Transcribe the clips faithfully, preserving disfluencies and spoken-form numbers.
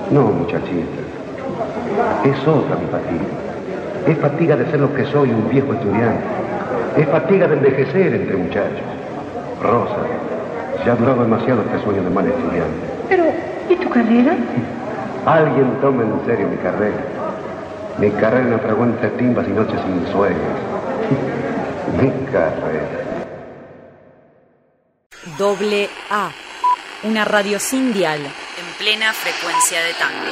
No, muchachita. Es otra mi fatiga. Es fatiga de ser lo que soy, un viejo estudiante. Es fatiga de envejecer entre muchachos. Rosa, ya ha durado demasiado este sueño de mal estudiante. Pero, ¿y tu carrera? Alguien toma en serio mi carrera. Mi carrera no tragó entre timbas y noches sin sueños. Mi carrera. Doble A, una radio sin dial, en plena frecuencia de tango.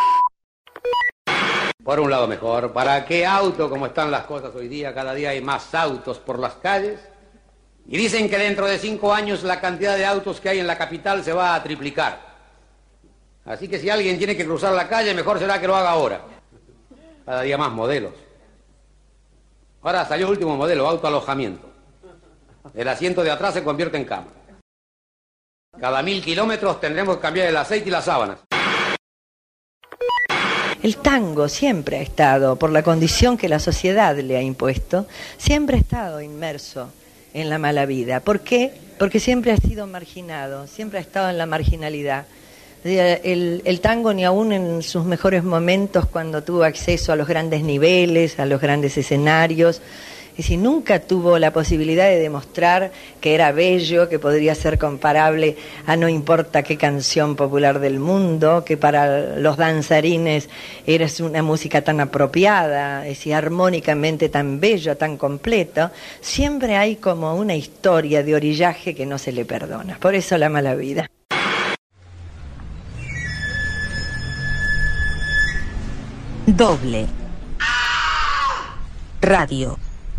Por un lado mejor, ¿para qué auto como están las cosas hoy día? Cada día hay más autos por las calles. Y dicen que dentro de cinco años la cantidad de autos que hay en la capital se va a triplicar. Así que si alguien tiene que cruzar la calle, mejor será que lo haga ahora. Cada día más modelos. Ahora salió el último modelo, autoalojamiento. El asiento de atrás se convierte en cama. Cada mil kilómetros tendremos que cambiar el aceite y las sábanas. El tango siempre ha estado, por la condición que la sociedad le ha impuesto, siempre ha estado inmerso en la mala vida. ¿Por qué? Porque siempre ha sido marginado, siempre ha estado en la marginalidad. El, el tango, ni aún en sus mejores momentos, cuando tuvo acceso a los grandes niveles, a los grandes escenarios, y si nunca tuvo la posibilidad de demostrar que era bello, que podría ser comparable a no importa qué canción popular del mundo, que para los danzarines era una música tan apropiada, es decir, armónicamente tan bello, tan completo, siempre hay como una historia de orillaje que no se le perdona. Por eso la mala vida. Doble Radio.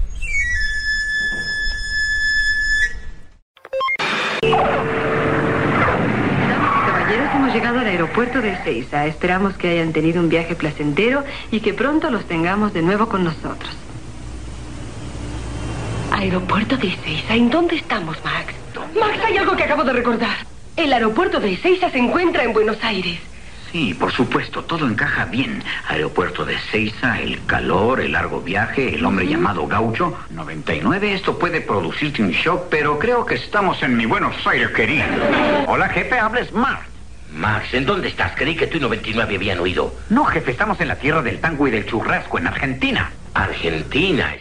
Hemos llegado al aeropuerto de Ezeiza. Esperamos que hayan tenido un viaje placentero y que pronto los tengamos de nuevo con nosotros. ¿Aeropuerto de Ezeiza? ¿En dónde estamos, Max? Max, hay algo que acabo de recordar. El aeropuerto de Ezeiza se encuentra en Buenos Aires. Sí, por supuesto, todo encaja bien. Aeropuerto de Ezeiza, el calor, el largo viaje, el hombre llamado Gaucho. noventa y nueve, esto puede producirte un shock, pero creo que estamos en mi Buenos Aires, querido. Hola, jefe, hables Max. Max, ¿en dónde estás? Creí que tú y noventa y nueve habían oído. No, jefe, estamos en la tierra del tango y del churrasco, en Argentina. Argentina.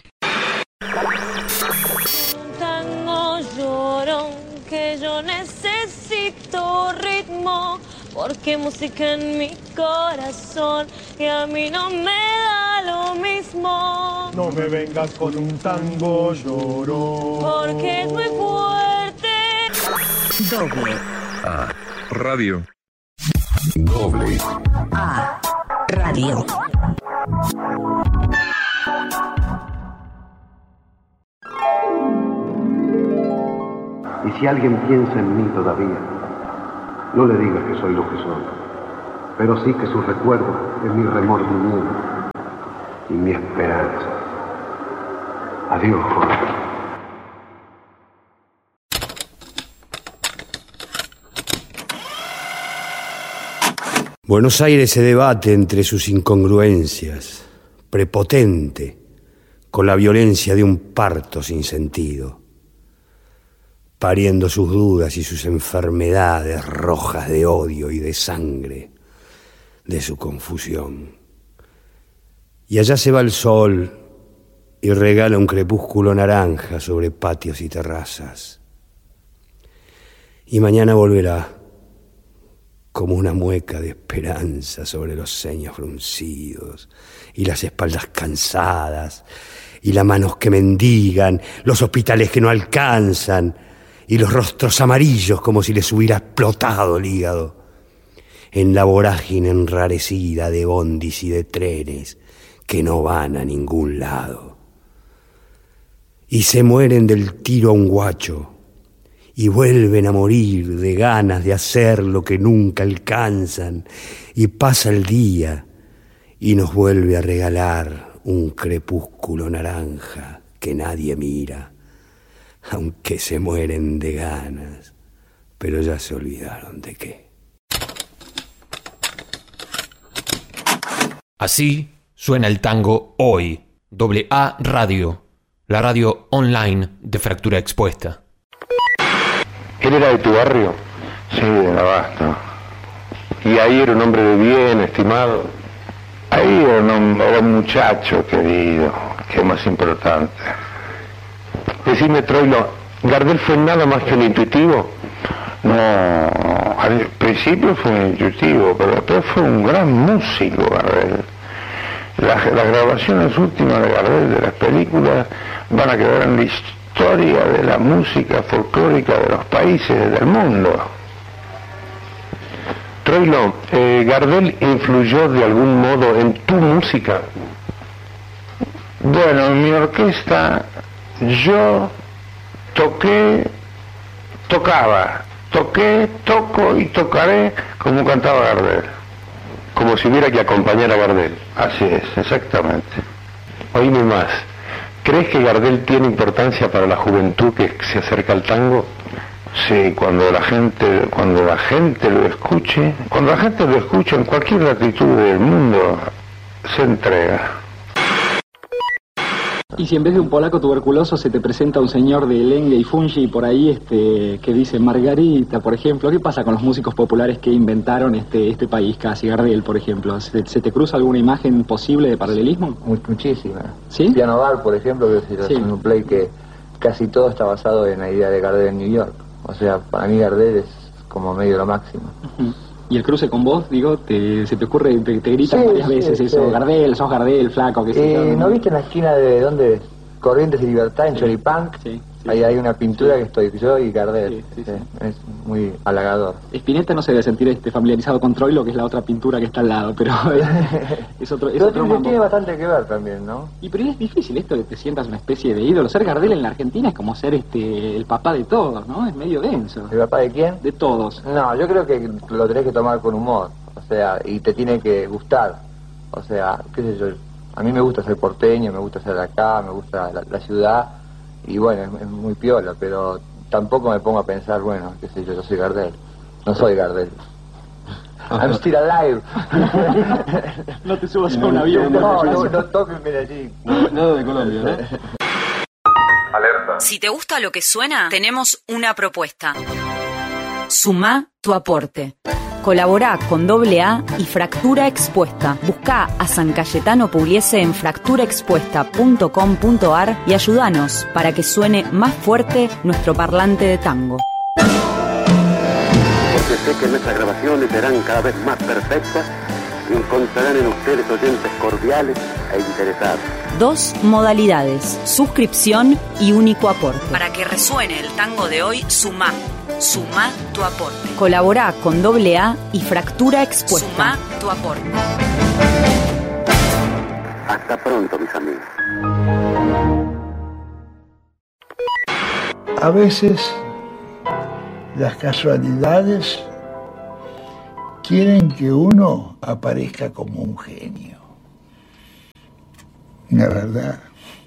Un tango llorón que yo necesito ritmo, porque música en mi corazón y a mí no me da lo mismo. No me vengas con un tango llorón, porque es muy fuerte. Doble A Radio. Doble A Radio. Y si alguien piensa en mí todavía, no le digas que soy lo que soy, pero sí que su recuerdo es mi remordimiento y mi esperanza. Adiós, Jorge. Buenos Aires se debate entre sus incongruencias, prepotente, con la violencia de un parto sin sentido, pariendo sus dudas y sus enfermedades rojas de odio y de sangre, de su confusión. Y allá se va el sol y regala un crepúsculo naranja sobre patios y terrazas. Y mañana volverá, como una mueca de esperanza sobre los ceños fruncidos y las espaldas cansadas y las manos que mendigan, los hospitales que no alcanzan y los rostros amarillos como si les hubiera explotado el hígado en la vorágine enrarecida de bondis y de trenes que no van a ningún lado. Y se mueren del tiro a un guacho y vuelven a morir de ganas de hacer lo que nunca alcanzan, y pasa el día y nos vuelve a regalar un crepúsculo naranja que nadie mira, aunque se mueren de ganas, pero ya se olvidaron de qué. Así suena el tango hoy. Doble A Radio, la radio online de Fractura Expuesta. ¿Él era de tu barrio? Sí, del Abasto. Y ahí era un hombre de bien, estimado. Ahí era un, era un muchacho querido, que es más importante. Decime, Troilo, ¿Gardel fue nada más que un intuitivo? No, al principio fue un intuitivo, pero después fue un gran músico, Gardel. Las, las grabaciones últimas de Gardel de las películas van a quedar en la historia de la música folclórica de los países del mundo. Troilo, eh, ¿Gardel influyó de algún modo en tu música? Bueno, en mi orquesta yo toqué, tocaba, toqué, toco y tocaré como cantaba Gardel. Como si hubiera que acompañar a Gardel. Así es, exactamente. Oíme más. ¿Crees que Gardel tiene importancia para la juventud que se acerca al tango? Sí, cuando la gente, cuando la gente lo escuche, cuando la gente lo escucha en cualquier latitud del mundo, se entrega. Y si en vez de un polaco tuberculoso se te presenta un señor de lengue y fungi por ahí este que dice Margarita, por ejemplo, ¿qué pasa con los músicos populares que inventaron este este país casi? Gardel, por ejemplo, ¿se, se te cruza alguna imagen posible de paralelismo? Muchísima. ¿Sí? Piano Bar, por ejemplo, que es sí. un play que casi todo está basado en la idea de Gardel en New York. O sea, para mí Gardel es como medio lo máximo. Uh-huh. Y el cruce con vos, digo, te, se te ocurre, te, te gritan sí, varias sí, veces sí. eso, Gardel, sos Gardel, flaco, qué sé yo. Eh, ¿No viste en la esquina de dónde? Corrientes y Libertad, en sí. Choripán? Sí, sí, ahí hay una pintura sí. que estoy yo y Gardel. Sí, sí, sí. Es muy halagador. Spinetta no se debe sentir este familiarizado con Troilo, que es la otra pintura que está al lado, pero es, es otro... Es pero otro tiene, tiene bastante que ver también, ¿no? Y pero es difícil esto de que te sientas una especie de ídolo. Ser Gardel en la Argentina es como ser este el papá de todos, ¿no? Es medio denso. ¿El papá de quién? De todos. No, yo creo que lo tenés que tomar con humor, o sea, y te tiene que gustar. O sea, qué sé yo, a mí me gusta ser porteño, me gusta ser de acá, me gusta la, la ciudad, y bueno, es, es muy piola, pero tampoco me pongo a pensar, bueno, qué sé yo, yo soy Gardel. No soy Gardel. I'm still alive. No te subas a un avión. No, no, no toquen Medellín. Nada de Colombia, ¿no? Alerta. Si te gusta lo que suena, tenemos una propuesta. Sumá tu aporte. Colaborá con doble A y Fractura Expuesta. Buscá a San Cayetano Pugliese en fractura expuesta punto com punto ar y ayúdanos para que suene más fuerte nuestro parlante de tango. Porque sé que nuestras grabaciones serán cada vez más perfectas y encontrarán en ustedes oyentes cordiales e interesados. Dos modalidades, suscripción y único aporte. Para que resuene el tango de hoy, sumá. Sumá tu aporte. Colaborá con doble A y Fractura Expuesta. Sumá tu aporte. Hasta pronto, mis amigos. A veces las casualidades quieren que uno aparezca como un genio. La verdad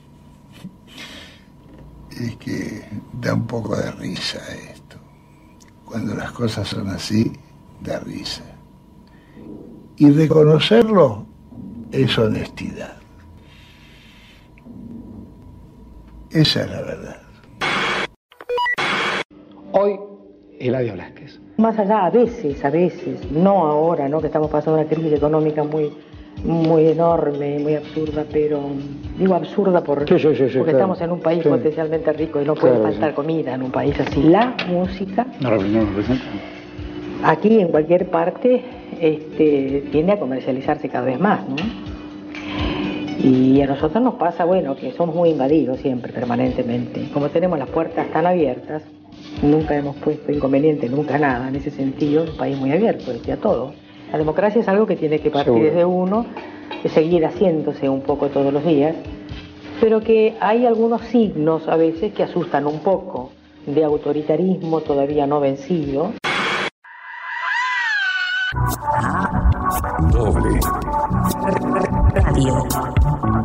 es que da un poco de risa esto. Cuando las cosas son así, da risa. Y reconocerlo es honestidad. Esa es la verdad. Hoy, Eladio Blasquez. Más allá, a veces, a veces, no ahora, ¿no? Que estamos pasando una crisis económica muy, muy enorme, muy absurda, pero digo absurda por, sí, sí, sí, sí, porque claro. Estamos en un país sí. potencialmente rico y no puede claro, faltar sí. comida en un país así. La música, no, no representa. Aquí en cualquier parte, este, tiende a comercializarse cada vez más, ¿no? Y a nosotros nos pasa, bueno, que somos muy invadidos siempre, permanentemente. Como tenemos las puertas tan abiertas, nunca hemos puesto inconveniente, nunca nada, en ese sentido, un país muy abierto, decía todo. La democracia es algo que tiene que partir Seguro. desde uno, que seguir haciéndose un poco todos los días, pero que hay algunos signos a veces que asustan un poco, de autoritarismo todavía no vencido. Doble Radio.